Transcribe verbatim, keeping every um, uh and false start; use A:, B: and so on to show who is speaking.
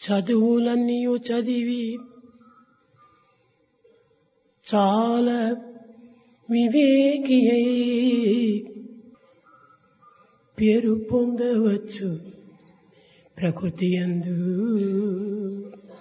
A: చదువులన్నీ చదివి చాలా వివేకి అయి పేరు పొందవచ్చు ప్రకృతి యందు.